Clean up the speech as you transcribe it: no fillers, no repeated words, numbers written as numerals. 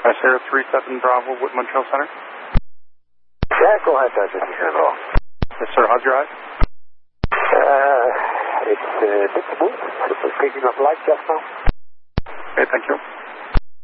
Sierra 37 Bravo, Whitman Trail Center. Yeah, go ahead, Dr. General. Yes, sir. How's your eye? It's a bit smooth. It was picking up light just now. Okay, thank you.